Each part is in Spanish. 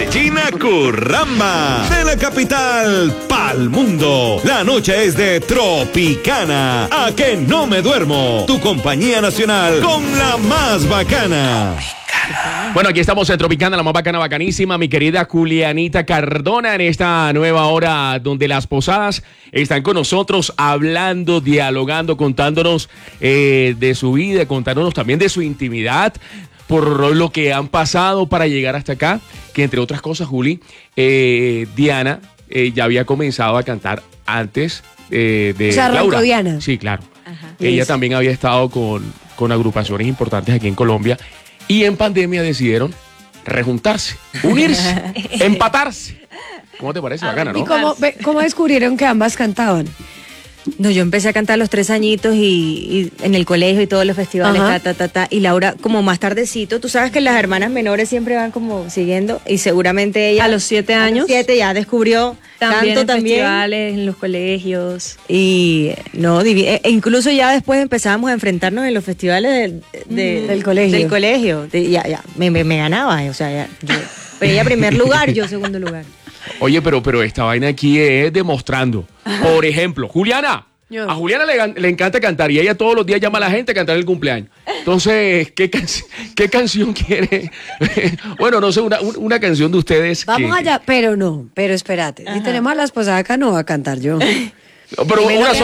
Regina Curramba, de la capital pa'l mundo. La noche es de Tropicana. A que no me duermo. Tu compañía nacional con la más bacana. Bueno, aquí estamos en Tropicana, la más bacana, bacanísima, mi querida Julianita Cardona, en esta nueva hora donde las posadas están con nosotros hablando, dialogando, contándonos de su vida, contándonos también de su intimidad, por lo que han pasado para llegar hasta acá, que entre otras cosas, Juli, Diana ya había comenzado a cantar antes de Laura. Diana. Sí, claro. Ajá. Ella también había estado con agrupaciones importantes aquí en Colombia. Y en pandemia decidieron rejuntarse, unirse, empatarse. ¿Cómo te parece? Bacana, ¿no? ¿Y cómo descubrieron que ambas cantaban? No, yo empecé a cantar a los 3 añitos y en el colegio y todos los festivales, y Laura como más tardecito. Tú sabes que las hermanas menores siempre van como siguiendo y seguramente ella... A los 7 años. A los 7 ya descubrió también canto en festivales, en los colegios. Y no, incluso ya después empezábamos a enfrentarnos en los festivales del colegio. Del colegio. Ya, me ganaba, o sea, pero ella primer lugar, yo segundo lugar. Oye, pero esta vaina aquí es demostrando. Por ejemplo, Juliana. A Juliana le encanta cantar y ella todos los días llama a la gente a cantar el cumpleaños. Entonces, ¿qué canción quiere? Bueno, no sé, una canción de ustedes. Vamos allá, pero espérate. Si tenemos a la esposa acá, no va a cantar yo. No, pero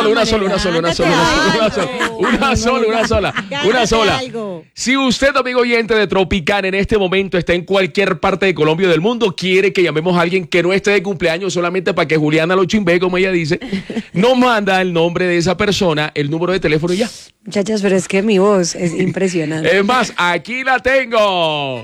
una sola. Si usted, amigo oyente de Tropicana, en este momento está en cualquier parte de Colombia o del mundo, quiere que llamemos a alguien que no esté de cumpleaños solamente para que Juliana lo chimbe, como ella dice, nos manda el nombre de esa persona, el número de teléfono y ya. Muchachas, pero es que mi voz es impresionante. Es más, aquí la tengo.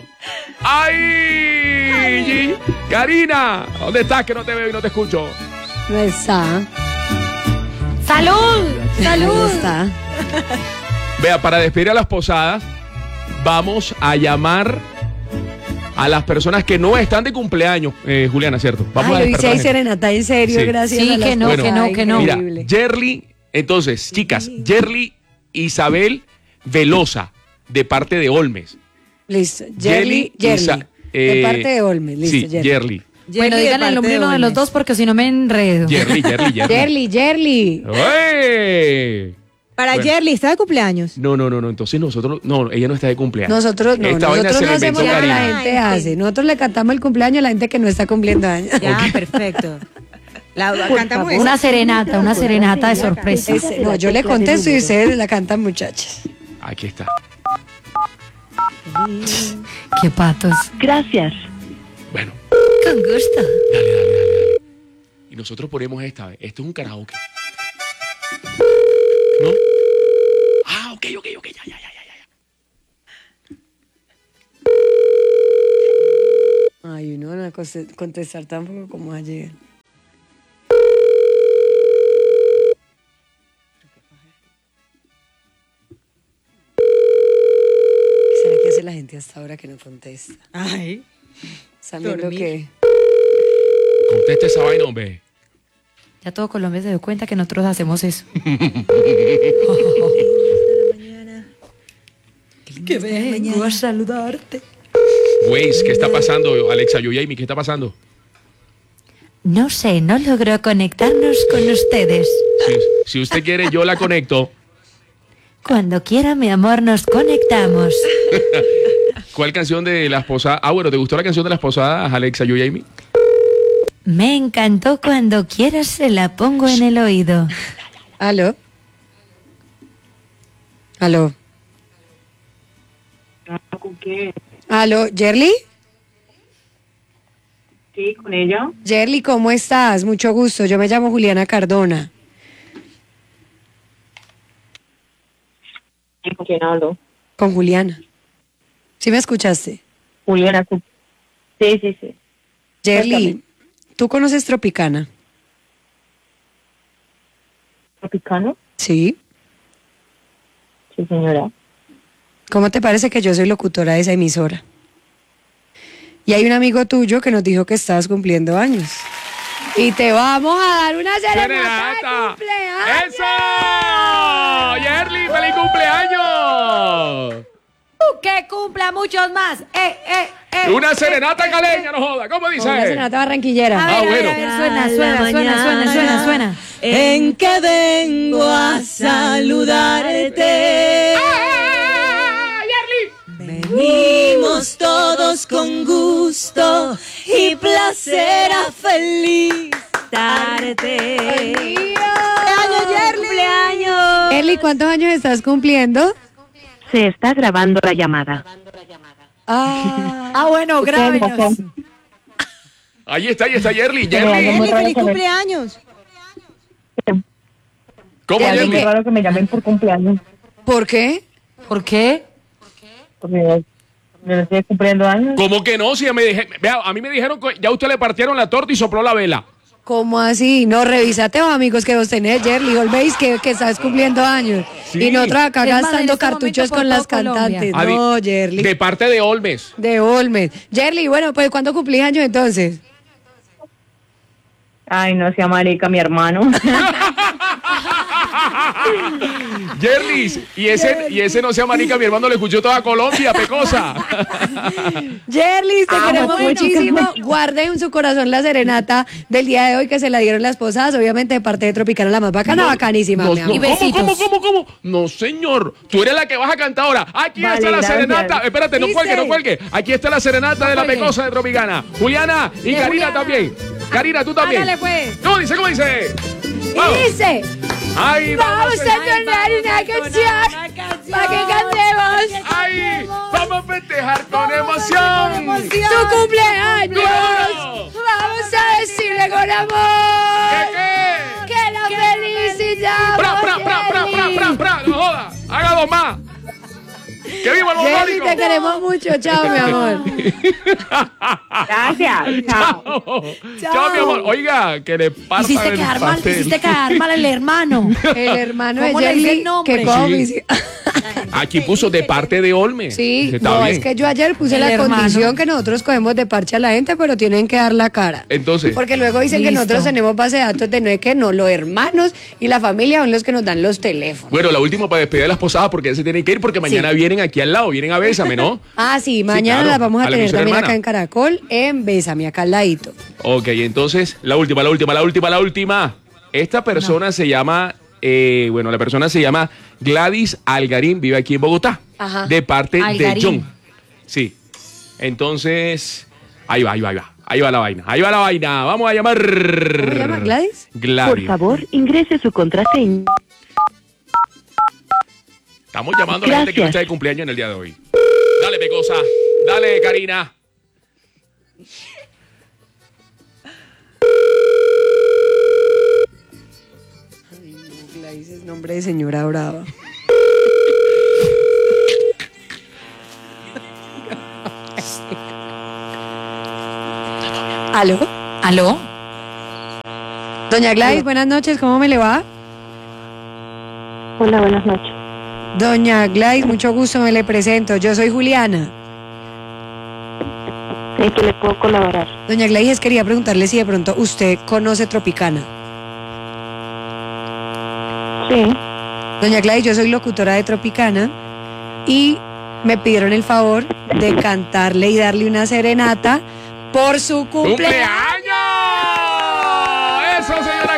¡Ay! Karina, ¿dónde estás? Que no te veo y no te escucho. No está. ¡Salud! ¡Salud! Está. Vea, para despedir a las posadas, vamos a llamar a las personas que no están de cumpleaños, Juliana, ¿cierto? Vamos a despertar. Ay, hoy sí hay serenata, en serio, sí. Gracias. Sí, que no. Mira, Yerly, entonces, chicas, Yerly Isabel Velosa, de parte de Olmes. Listo, Yerly. De parte de Olmes, listo, sí, Yerly. Bueno, digan el nombre uno de los dos porque si no me enredo. Yerly. ¡Uey! Para Yerly, ¿está de cumpleaños? No. Entonces ella no está de cumpleaños. Nosotros no hacemos lo que la gente hace. Nosotros le cantamos el cumpleaños a la gente que no está cumpliendo años. Ya, perfecto. Cantamos una serenata de sorpresa. No, yo le contesto y ustedes la cantan, muchachas. Aquí está. Qué patos. Gracias. Bueno. Con gusto. Dale. Y nosotros ponemos esta vez. Esto es un karaoke. ¿No? Ah, ok, ya. Ay, uno no va a contestar tampoco como ayer. ¿Qué será que hace la gente hasta ahora que no contesta? Ay. ¿Están viendo qué? Conteste esa vaina, hombre. Ya todo Colombia se dio cuenta que nosotros hacemos eso. Que vengo a saludarte. Güey, ¿qué está pasando, Alexa Yoyaimi? ¿Qué está pasando? No sé, no logró conectarnos con ustedes. Si usted quiere, yo la conecto. Cuando quiera, mi amor, nos conectamos. ¿Cuál canción de las posadas? Ah, bueno, ¿te gustó la canción de las posadas, Alexa Yoyaimi? Me encantó. Cuando quieras se la pongo en el oído. ¿Aló? ¿Con qué? ¿Aló? ¿Yerly? Sí, con ella. Yerly, ¿cómo estás? Mucho gusto. Yo me llamo Juliana Cardona. ¿Con quién hablo? Con Juliana. ¿Sí me escuchaste? Juliana. Sí. Yerly, ¿tú conoces Tropicana? ¿Tropicano? Sí. Sí, señora. ¿Cómo te parece que yo soy locutora de esa emisora? Y hay un amigo tuyo que nos dijo que estabas cumpliendo años. Y te vamos a dar una serenata de cumpleaños. ¡Eso! ¡Yerly, feliz cumpleaños! ¡Que cumpla muchos más! Una serenata caleña, no joda. ¿Cómo dice? Una serenata barranquillera. Ah, bueno. Suena. En que vengo a saludarte. Venimos todos con gusto y placer a felicitarte. ¡Cumpleaños! Eli, ¿cuántos años estás cumpliendo? Se está grabando la llamada. Bueno, grábenos. Ahí está Yerli. ¡Feliz cumpleaños! ¿Cómo, Yerli, Yerli? Es raro que me llamen por cumpleaños. ¿Por qué? ¿Por qué? Porque yo no estoy cumpliendo años. ¿Cómo que no? Si a mí me dijeron que ya usted le partieron la torta y sopló la vela. ¿Cómo así? No, revísate, amigos, que vos tenés, Yerli. Veis que estás cumpliendo años. Sí. Y nosotros acá Es más, en gastando este cartuchos momento con por las todo Colombia. cantantes. No, Yerli. De parte de Olmes. De Olmes. Yerli, bueno, pues ¿cuándo cumplís años entonces? Ay, no sea marica, mi hermano. Yerlis, y ese no sea manica, mi hermano le escuchó toda Colombia, pecosa. Yerli, te queremos bueno. muchísimo. Guarden en su corazón la serenata del día de hoy que se la dieron las posadas, obviamente de parte de Tropicana, la más bacana, bacanísima, mi amor. Y besitos. ¿Cómo? No, señor. Tú eres la que vas a cantar ahora. Aquí Vale, está la gracias. serenata. Espérate, no cuelgue. Aquí está la serenata de la pecosa de Tropicana. Juliana y Karina Juliana. también. Karina, tú también. Ándale, pues. ¿Cómo dice? Y dice, Ay, vamos a cantar una canción para que cantemos Ay, vamos a festejar con emoción. tu cumpleaños. ¡Claro! Vamos a decirle con amor ¿Qué? que la felicitamos. ¡Pra! ¡No joda! ¡Haga dos más! ¡Que viva el Yerli, botánico! te queremos mucho. Chao, mi amor. Gracias. Chao. Chao, mi amor. Oiga, que le pasa Hiciste el quedar mal, pastel. hiciste quedar mal el hermano. El hermano de ¿Cómo le dice Yerli, el nombre? que como Sí. Aquí puso de parte de Olmes. Sí, Está no, bien. es que yo ayer puse El la hermano. condición que nosotros cogemos de parche a la gente, pero tienen que dar la cara. Entonces, Porque luego dicen que Listo. nosotros tenemos base de datos de no es que no, los hermanos y la familia son los que nos dan los teléfonos. bueno, la última para despedir a las posadas porque ya se tienen que ir porque mañana vienen aquí al lado, vienen a Bésame, ¿no? Ah, sí, mañana claro, las vamos a a la tener emisora también hermana. acá en Caracol, en Bésame, acá al ladito. Ok, entonces, la última. Esta persona se llama, la persona se llama Gladys Algarín, vive aquí en Bogotá. Ajá. De parte de Algarín. John. Sí. Entonces, ahí va la vaina. Vamos a llamar. ¿Cómo se llama, Gladys? Gladys. Por favor, ingrese su contraseña. Estamos llamando a la gente que no está de cumpleaños en el día de hoy. Dale, Pecosa. Dale, Karina. Gladys es nombre de señora brava. ¿Aló? ¿Aló? Doña Gladys, buenas noches, ¿cómo me le va? Hola, buenas noches. Doña Gladys, mucho gusto, me le presento. Yo soy Juliana. ¿En qué le puedo colaborar? Doña Gladys, quería preguntarle si de pronto usted conoce Tropicana. Sí. Doña Gladys, yo soy locutora de Tropicana y me pidieron el favor de cantarle y darle una serenata por su cumpleaños. ¡Cumpleaños! ¡Eso, señora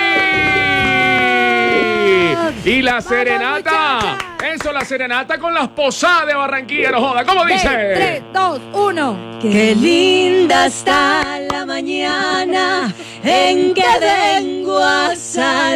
Gladys! Y la serenata. Eso, la serenata con las posadas de Barranquilla, no joda. ¿Cómo dice? 3, 2, 1. Qué linda está la mañana en que vengo a saludarte.